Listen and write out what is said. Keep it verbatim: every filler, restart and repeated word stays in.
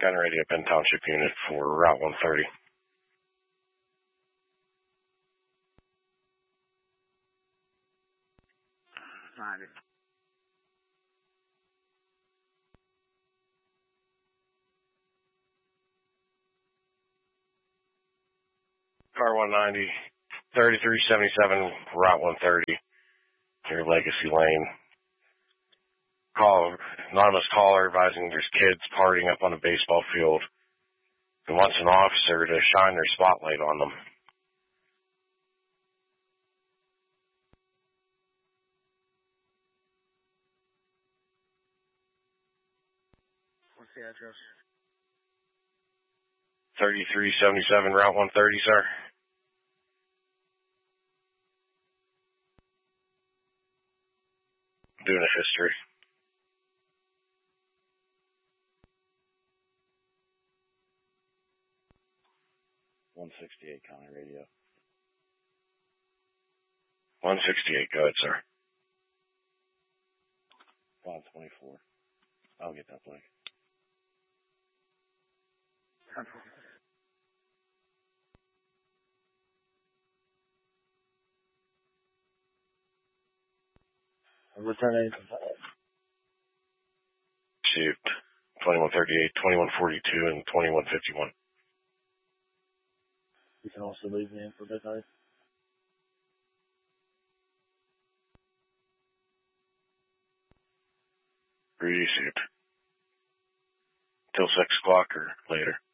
Gun Radio, Penn Township unit for Route one thirty. ninety. Car one ninety, thirty-three seventy-seven, Route one thirty, near Legacy Lane. Call, anonymous caller advising there's kids partying up on a baseball field and wants an officer to shine their spotlight on them. What's the address? thirty-three seventy-seven, Route one thirty, sir. Doing a history. one sixty-eight County Radio. one sixty-eight, go ahead, sir. five twenty-four. I'll get that blank. Return eight. Received twenty-one thirty-eight, twenty-one forty-two, and twenty-one fifty-one. You can also leave me in for midnight. Received. Till six o'clock or later.